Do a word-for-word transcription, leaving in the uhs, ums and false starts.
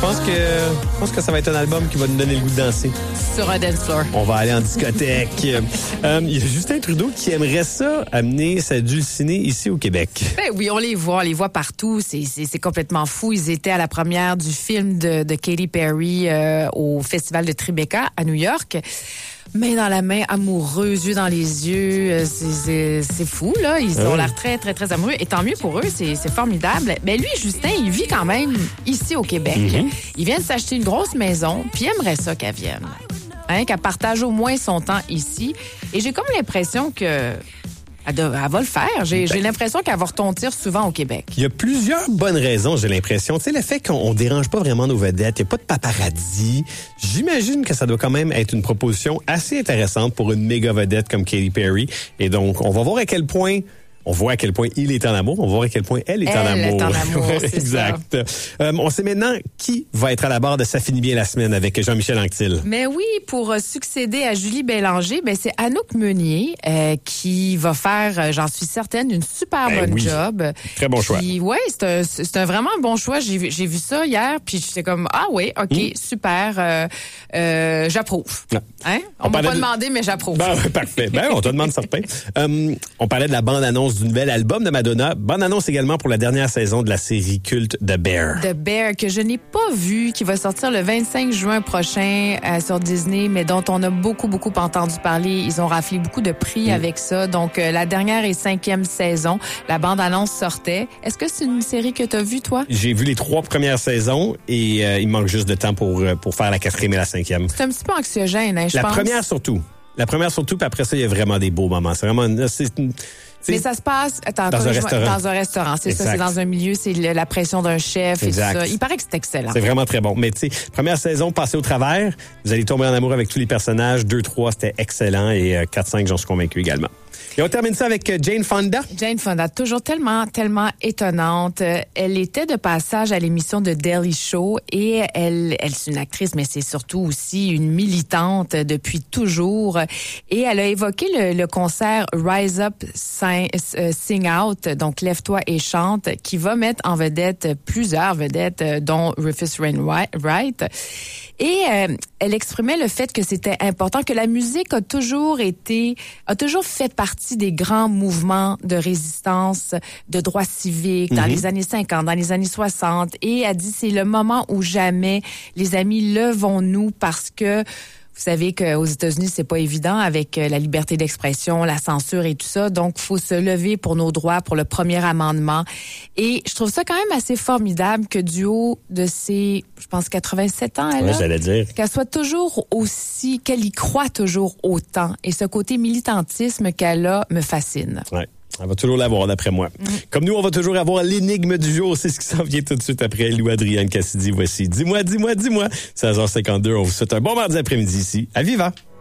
pense que je pense que ça va être un album qui va nous donner le goût de danser. Sur un dance floor. On va aller en discothèque. euh, il y a Justin Trudeau qui aimerait ça amener sa dulcinée ici au Québec. Ben oui, on les voit, on les voit partout. C'est, c'est, c'est complètement fou. Ils étaient à la première du film de, de Katy Perry euh, au Festival de Tribeca à New York. Main dans la main, amoureux, yeux dans les yeux, c'est, c'est, c'est fou, là. Ils ont oui. l'air très, très, très amoureux. Et tant mieux pour eux, c'est, c'est formidable. Mais lui, Justin, il vit quand même ici au Québec. Mm-hmm. Il vient de s'acheter une grosse maison, puis il aimerait ça qu'elle vienne. Hein, qu'elle partage au moins son temps ici. Et j'ai comme l'impression que... Elle, doit, elle va le faire. J'ai, j'ai l'impression qu'elle va retentir souvent au Québec. Il y a plusieurs bonnes raisons, j'ai l'impression. Tu sais, le fait qu'on ne dérange pas vraiment nos vedettes, il n'y a pas de paparazzi. J'imagine que ça doit quand même être une proposition assez intéressante pour une méga vedette comme Katy Perry. Et donc, on va voir à quel point... On voit à quel point il est en amour. On voit à quel point elle est elle en amour. Elle est en amour, c'est exact. Euh, on sait maintenant qui va être à la barre de Ça finit bien la semaine avec Jean-Michel Anctil. Mais oui, pour succéder à Julie Bélanger, ben c'est Anouk Meunier euh, qui va faire, j'en suis certaine, une super ben bonne oui. job. Très bon choix. Oui, c'est un, c'est un vraiment bon choix. J'ai, j'ai vu ça hier, puis j'étais comme, ah oui, OK, mmh. super, euh, euh, j'approuve. Hein? On, on m'a pas de... demandé, mais j'approuve. Ben, parfait. Ben, on te demande certain. um, on parlait de la bande-annonce du nouvel album de Madonna. Bande-annonce également pour la dernière saison de la série culte The Bear. The Bear, que je n'ai pas vu, qui va sortir le vingt-cinq juin prochain euh, sur Disney, mais dont on a beaucoup, beaucoup entendu parler. Ils ont raflé beaucoup de prix mmh. avec ça. Donc, euh, la dernière et cinquième saison, la bande-annonce sortait. Est-ce que c'est une série que tu as vue, toi? J'ai vu les trois premières saisons et euh, il manque juste de temps pour, pour faire la quatrième et la cinquième. C'est un petit peu anxiogène, hein, je la pense. La première surtout. La première surtout, puis après ça, il y a vraiment des beaux moments. C'est vraiment... C'est une... Mais ça se passe attends, dans, un restaurant. dans un restaurant. C'est exact. Ça, c'est dans un milieu, c'est le, la pression d'un chef exact. Et tout ça. Il paraît que c'est excellent. C'est vraiment très bon. Mais tu sais, première saison, passez au travers. Vous allez tomber en amour avec tous les personnages. deux, trois, c'était excellent. Et euh, quatre, cinq, j'en suis convaincu également. Et on termine ça avec Jane Fonda. Jane Fonda, toujours tellement, tellement étonnante. Elle était de passage à l'émission de Daily Show et elle, elle c'est une actrice, mais c'est surtout aussi une militante depuis toujours. Et elle a évoqué le, le concert Rise Up, Sing, Sing Out, donc Lève-toi et chante, qui va mettre en vedette plusieurs vedettes, dont Rufus Wainwright. Et euh, elle exprimait le fait que c'était important, que la musique a toujours été, a toujours fait partie des grands mouvements de résistance, de droits civiques mm-hmm. dans les années cinquante, dans les années soixante. Et elle dit, c'est le moment où jamais, les amis, levons-nous parce que vous savez qu'aux États-Unis, c'est pas évident avec la liberté d'expression, la censure et tout ça. Donc, faut se lever pour nos droits, pour le premier amendement. Et je trouve ça quand même assez formidable que du haut de ses, je pense, quatre-vingt-sept ans, elle ouais, a, j'allais dire. qu'elle soit toujours aussi, qu'elle y croit toujours autant. Et ce côté militantisme qu'elle a me fascine. Ouais. On va toujours l'avoir, d'après moi. Mm. Comme nous, on va toujours avoir l'énigme du jour. C'est ce qui s'en vient tout de suite après Louis-Adrienne Cassidy. Voici Dis-moi, dis-moi, dis-moi. seize heures cinquante-deux, on vous souhaite un bon mardi après-midi ici à Viva.